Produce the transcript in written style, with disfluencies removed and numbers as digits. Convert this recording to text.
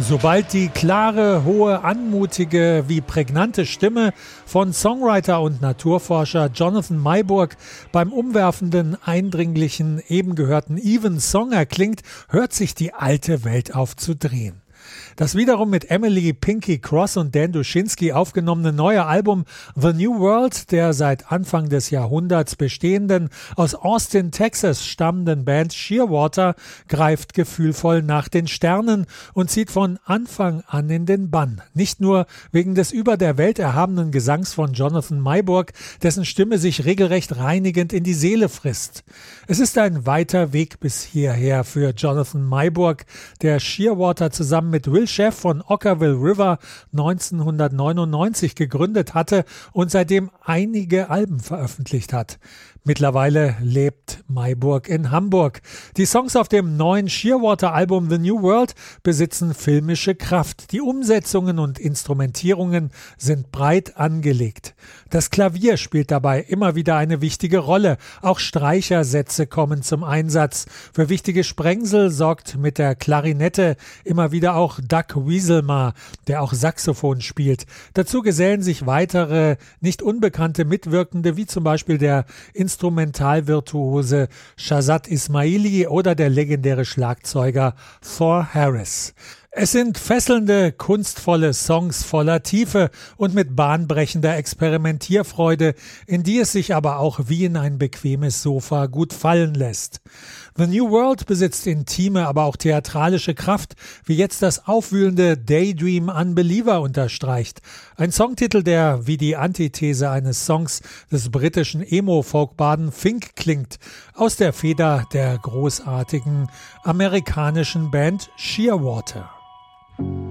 Sobald die klare, hohe, anmutige wie prägnante Stimme von Songwriter und Naturforscher Jonathan Maiburg beim umwerfenden, eindringlichen, eben gehörten Even Song erklingt, hört sich die alte Welt auf zu drehen. Das wiederum mit Emily Pinky Cross und Dan Duschinski aufgenommene neue Album The New World der seit Anfang des Jahrhunderts bestehenden, aus Austin, Texas stammenden Band Shearwater greift gefühlvoll nach den Sternen und zieht von Anfang an in den Bann. Nicht nur wegen des über der Welt erhabenen Gesangs von Jonathan Maiburg, dessen Stimme sich regelrecht reinigend in die Seele frisst. Es ist ein weiter Weg bis hierher für Jonathan Maiburg, der Shearwater zusammen mit Will Sheff von Okkervil River 1999 gegründet hatte und seitdem einige Alben veröffentlicht hat. Mittlerweile lebt Maiburg in Hamburg. Die Songs auf dem neuen Shearwater-Album The New World besitzen filmische Kraft. Die Umsetzungen und Instrumentierungen sind breit angelegt. Das Klavier spielt dabei immer wieder eine wichtige Rolle. Auch Streichersätze kommen zum Einsatz. Für wichtige Sprengsel sorgt mit der Klarinette immer wieder auch Doug Wieselmar, der auch Saxophon spielt. Dazu gesellen sich weitere, nicht unbekannte Mitwirkende, wie zum Beispiel der Instrumentalvirtuose Shazad Ismaili oder der legendäre Schlagzeuger Thor Harris. Es sind fesselnde, kunstvolle Songs voller Tiefe und mit bahnbrechender Experimentierfreude, in die es sich aber auch wie in ein bequemes Sofa gut fallen lässt. The New World besitzt intime, aber auch theatralische Kraft, wie jetzt das aufwühlende Daydream Unbeliever unterstreicht. Ein Songtitel, der wie die Antithese eines Songs des britischen Emo-Folkbaden Fink klingt, aus der Feder der großartigen amerikanischen Band Shearwater.